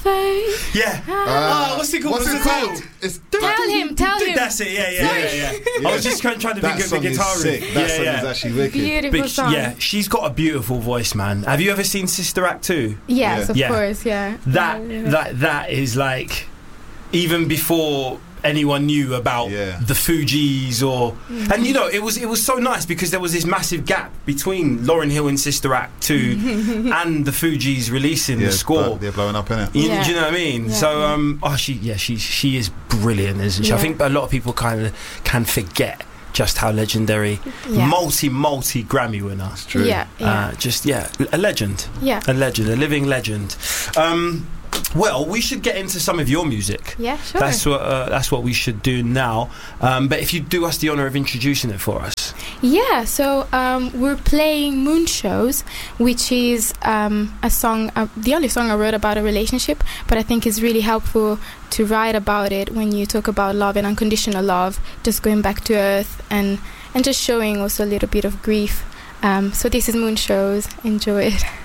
face. Yeah. What's it called? What's it called? It's Tell him. That's it. Yeah. I was just trying to think of the guitar riff. That song is actually wicked. Beautiful song. Yeah, she's got a beautiful voice, man. Have you ever seen Sister Act 2? Yes, of Yeah. course, yeah. That is like, even before anyone knew about the Fugees and you know, it was so nice because there was this massive gap between Lauryn Hill and Sister Act 2 and the Fugees releasing the score. They're blowing up in it. Do you know what I mean? Yeah. So she is brilliant, isn't she? Yeah. I think a lot of people kind of can forget just how legendary, multi Grammy winner. That's true. A legend. Yeah. A legend, a living legend. Well, we should get into some of your music. Yeah, sure. That's what we should do now. But if you do us the honour of introducing it for us. Yeah, so we're playing Moon Shows, which is a song, the only song I wrote about a relationship, but I think it's really helpful to write about it when you talk about love and unconditional love, just going back to earth and just showing also a little bit of grief. So this is Moon Shows. Enjoy it.